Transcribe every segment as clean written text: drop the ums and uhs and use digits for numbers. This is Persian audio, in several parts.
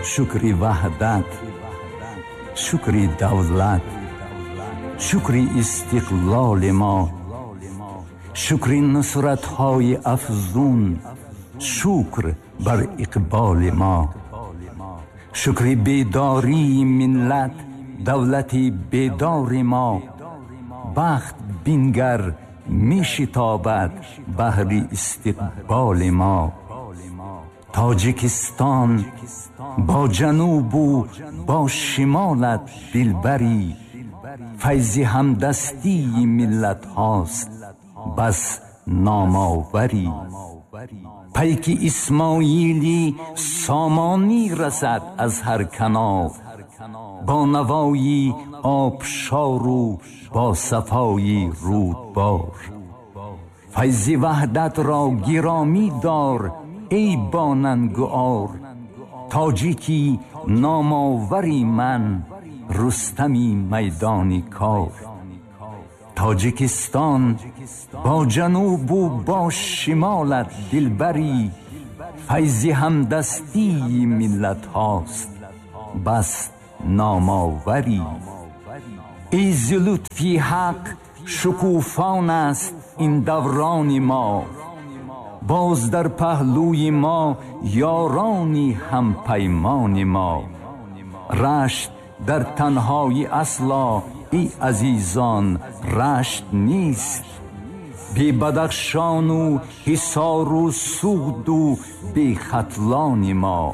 شکری وحدت، شکری دولت، شکری استقلال ما، شکری نصرت‌های افزون، شکر بر اقبال ما، شکری بیداری ملت، دولتی بیدار ما، بخت بینگر می شتابد بهر استقبال ما. تاجیکستان با جنوب و با شمالت دلبری، فیض همدستی ملت هاست بس نامآوری. پیک اسماعیلی سامانی رسد از هر کنار، با نوایی آبشار و با صفای رودبار. فیض وحدت را گرامی دار ای باننگار، تاجیکی نامآوری من، رستمی میدان کار. تاجیکستان با جنوب و با شمالت دلبری، فیض همدستی ملت هاست بس نامآوری. ای ز لطفی حق شکوفان است این دوران ما، باز در پهلوی ما یارانی هم پیمان ما. رشت در تنهای اصلا ای عزیزان رشت نیست، بی بدخشان و حصار و سود و بی ختلان ما.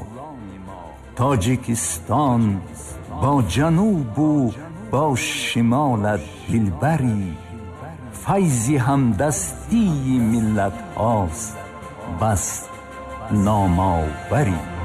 تاجیکستان با جنوب و با شمالت دلبری، فیض همدستی ملت هاست بس نامآوری.